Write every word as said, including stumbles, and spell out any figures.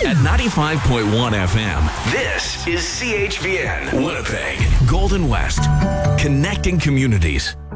At ninety-five point one F M, this is C H V N, Winnipeg, Golden West, connecting communities.